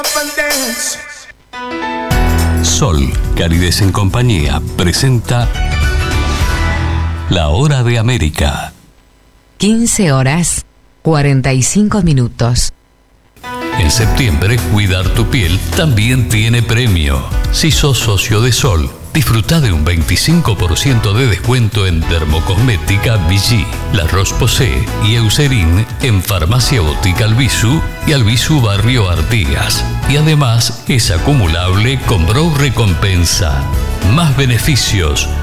Sol, Carides en Compañía, presenta La Hora de América. 15 horas, 45 minutos. En septiembre, cuidar tu piel también tiene premio. Si sos socio de Sol, disfruta de un 25% de descuento en dermocosmética Vichy, La Roche-Posay y Eucerin en Farmacia Botica Albizu y Albizu Barrio Artigas. Y además es acumulable con Brow Recompensa. Más beneficios,